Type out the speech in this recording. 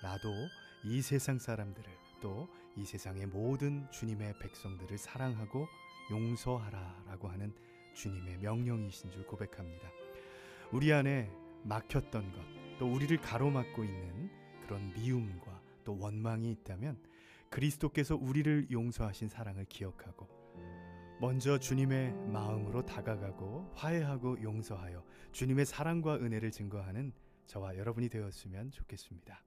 나도 이 세상 사람들을, 또 이 세상의 모든 주님의 백성들을 사랑하고 용서하라 라고 하는 주님의 명령이신 줄 고백합니다. 우리 안에 막혔던 것, 또 우리를 가로막고 있는 그런 미움과 또 원망이 있다면 그리스도께서 우리를 용서하신 사랑을 기억하고 먼저 주님의 마음으로 다가가고 화해하고 용서하여 주님의 사랑과 은혜를 증거하는 저와 여러분이 되었으면 좋겠습니다.